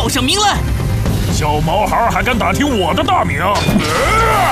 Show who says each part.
Speaker 1: 上名来！
Speaker 2: 小毛孩还敢打听我的大名？